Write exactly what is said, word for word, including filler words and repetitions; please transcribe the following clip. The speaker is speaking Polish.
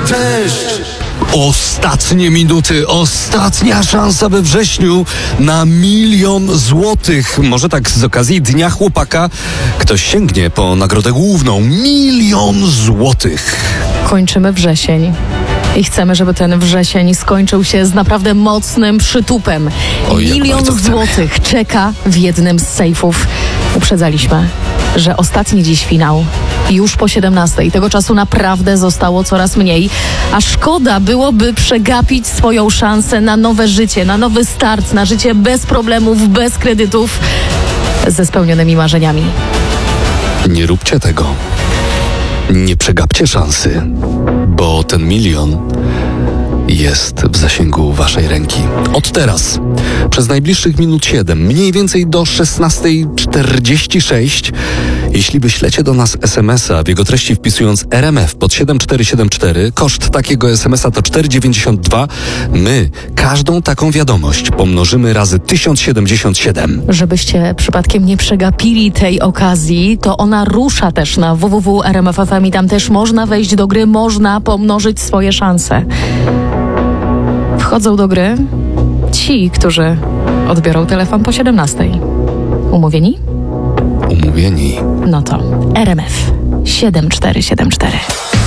Cześć! Ostatnie minuty, ostatnia szansa we wrześniu na milion złotych. Może tak z okazji Dnia Chłopaka ktoś sięgnie po nagrodę główną. Milion złotych. Kończymy wrzesień. I chcemy, żeby ten wrzesień skończył się z naprawdę mocnym przytupem. O, jak Milion bardzo chcemy. złotych czeka w jednym z sejfów. Uprzedzaliśmy, że ostatni dziś finał już po siedemnastej. Tego czasu naprawdę zostało coraz mniej, a szkoda byłoby przegapić swoją szansę na nowe życie, na nowy start, na życie bez problemów, bez kredytów, ze spełnionymi marzeniami. Nie róbcie tego. Nie przegapcie szansy, bo ten milion jest w zasięgu waszej ręki. Od teraz, przez najbliższych minut siedem, mniej więcej do szesnastej czterdzieści sześć, jeśli wyślecie do nas es em es a, w jego treści wpisując R M F pod siedem cztery siedem cztery, koszt takiego es em es a to cztery dziewięćdziesiąt dwa, my każdą taką wiadomość pomnożymy razy tysiąc siedemdziesiąt siedem. Żebyście przypadkiem nie przegapili tej okazji, to ona rusza też na w w w kropka r m f kropka f m i tam też można wejść do gry, można pomnożyć swoje szanse. Wchodzą do gry ci, którzy odbiorą telefon po siedemnastej. Umówieni? Umówieni. No to R M F siedem cztery siedem cztery.